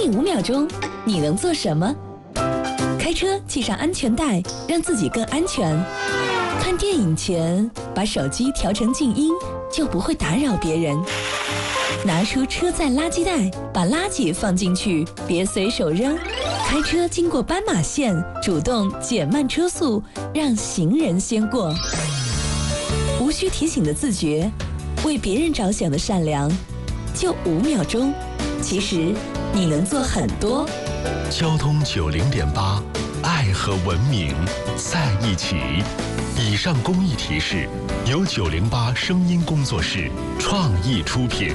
5秒钟，你能做什么？开车系上安全带，让自己更安全。看电影前，把手机调成静音，就不会打扰别人。拿出车载垃圾袋，把垃圾放进去，别随手扔。开车经过斑马线，主动减慢车速，让行人先过。无需提醒的自觉，为别人着想的善良，就5秒钟。其实你能做很多。 交通90.8，爱和文明在一起。以上公益提示由908声音工作室创意出品。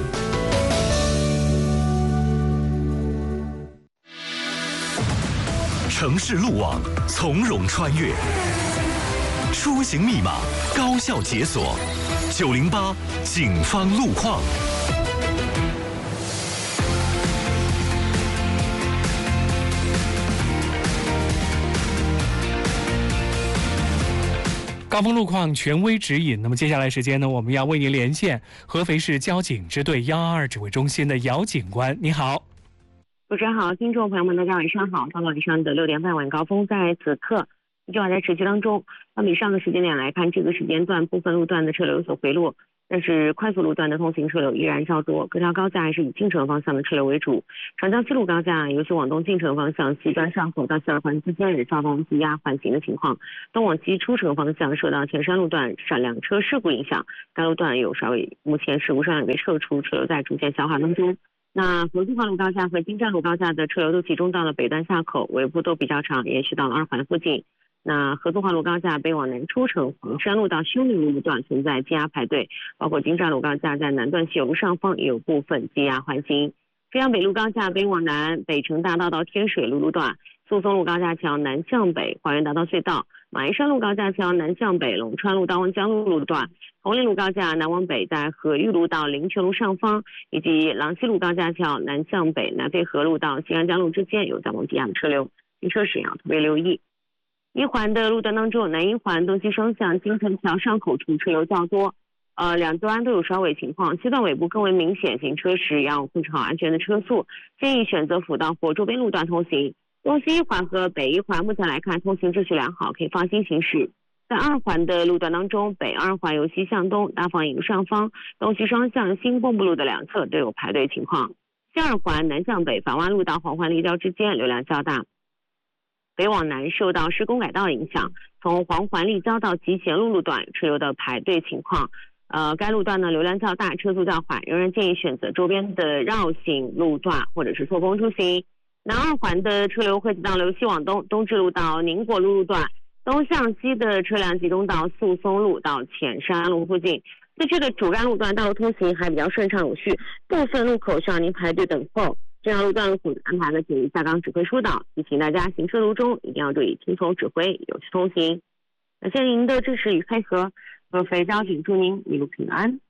城市路网从容穿越，出行密码高效解锁。908警方路况。 高峰路况权威指引。那么接下来时间呢，我们要为您连线合肥市交警支队122指挥中心的姚警官。你好。 主持人好，听众朋友们大家晚上好。到晚上的6点半晚高峰在此刻依旧还在持续当中。比上个时间点来看，这个时间段部分路段的车流有所回落，但是快速路段的通行车流依然较多，各条高架还是以进城方向的车流为主。长江西路高架尤其往东进城方向西端上口到西二环之间有交通积压缓行的情况，东往西出城方向受到前山路段闪两车事故影响，该路段有稍微目前事故车辆被撤出，车流在逐渐消化当中。那合作环路高架和金站路高架的车流都集中到了北端下口，尾部都比较长，延续到了2环附近。那合作环路高架北往南出城黄山路到修理路段存在积压排队，包括金站路高架在南段西有路上方也有部分积压缓行。飞扬北路高架北往南北城大道到天水路路段，诉讼路高架桥南向北花园大道隧道，马鞍山路高架桥南向北龙川路到望江路路段，红林路高架南往北在和玉路到灵泉路上方，以及郎溪路高架桥南向北南飞河路到新安江路之间有交通积压的车流，行车时要特别留意。一环的路段当中，南一环东西双向金城桥上口处车流较多，两端都有双尾情况，西段尾部更为明显，行车时要控制好安全的车速，建议选择辅道或周边路段通行。东西一环和北一环目前来看通行秩序良好，可以放心行驶。在2环的路段当中，北2环由西向东大放引路上方东西双向新蚌埠路的两侧都有排队情况，西2环南向北反弯路到黄环立交之间流量较大，北往南受到施工改道影响，从黄环立交到集贤路路段车流的排队情况，该路段呢流量较大，车速较缓，仍然建议选择周边的绕行路段或者是错峰出行。南2环的车流汇集到由西往东东直路到宁国路路段，东向西的车辆集中到诉讼路到浅山路附近。市区的主干路段道路通行还比较顺畅有序，部分路口需要您排队等候。这条路段路口安排了警力下岗指挥疏导，提醒大家行车路中一定要注意听从指挥，有序通行。感谢您的支持与配合，合肥交警祝您一路平安。